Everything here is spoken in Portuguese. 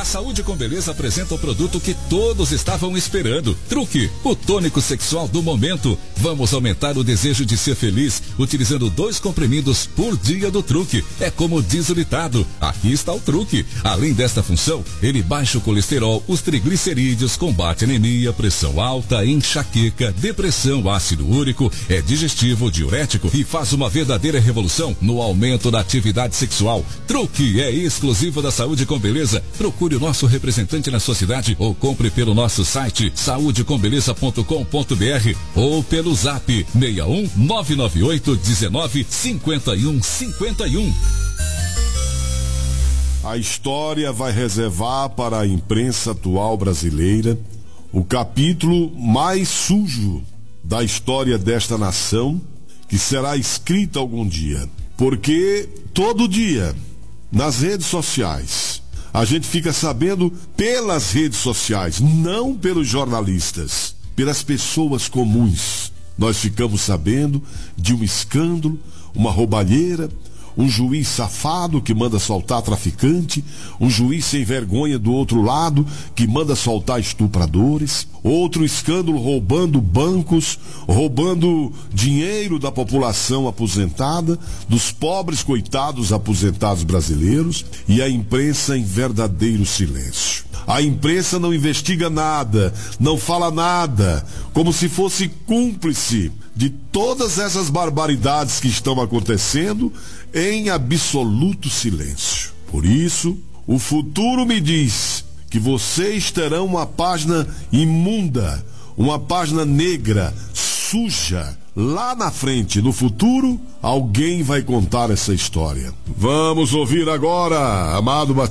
Saúde com Beleza apresenta o produto que todos estavam esperando. Truque, o tônico sexual do momento. Vamos aumentar o desejo de ser feliz utilizando 2 comprimidos por dia do Truque. É como diz o ditado, aqui está o truque. Além desta função, ele baixa o colesterol, os triglicerídeos, combate anemia, pressão alta, enxaqueca, depressão, ácido úrico, é digestivo, diurético e faz uma verdadeira revolução no aumento da atividade sexual. Truque é exclusivo da Saúde com Beleza. Procure o nosso representante na sua cidade ou compre pelo nosso site saudecombeleza.com.br ou pelo zap 61 998 19 51 51. A história vai reservar para a imprensa atual brasileira o capítulo mais sujo da história desta nação, que será escrita algum dia. Porque todo dia, nas redes sociais, a gente fica sabendo pelas redes sociais, não pelos jornalistas, pelas pessoas comuns. Nós ficamos sabendo de um escândalo, uma roubalheira, um juiz safado que manda soltar traficante, um juiz sem vergonha do outro lado que manda soltar estupradores, outro escândalo roubando bancos, roubando dinheiro da população aposentada, dos pobres coitados aposentados brasileiros, e a imprensa em verdadeiro silêncio. A imprensa não investiga nada, não fala nada, como se fosse cúmplice de todas essas barbaridades que estão acontecendo em absoluto silêncio. Por isso, o futuro me diz que vocês terão uma página imunda, uma página negra, suja. Lá na frente, no futuro, alguém vai contar essa história. Vamos ouvir agora, amado Batista.